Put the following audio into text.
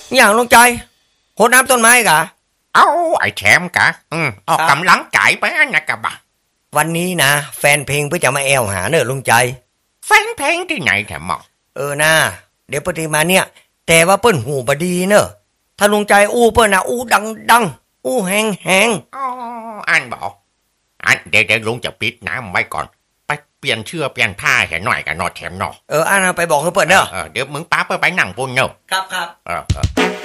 อย่างลุงใจโหดน้ำต้นไม้กะเอาไอ้แถมกะออกกำลังกายไปนะกะบะวันนี้นะแฟนเพลงเพื่อจะมาแอวหาเนอะลุงใจแฟนเพลงที่ไหนแถมหมอนะเดี๋ยวปฏิมาเนี่ยแต่ว่าเปิ้นหูบดีเนอะถ้าลุงใจอู้เปิ้นนะอู้ดังอู้แหงอ๋ออันบอกอันเดี๋ยวลุงจะปิดน้ำไว้ก่อนไปเปลี่ยนเชือกเปลี่ยนผ้าเห็นหน่อยกันนอแถมนออันไปบอกให้เปิ้นเนอะเดี๋ยวมึงป้าไปนั่งบนเนอะครับเออ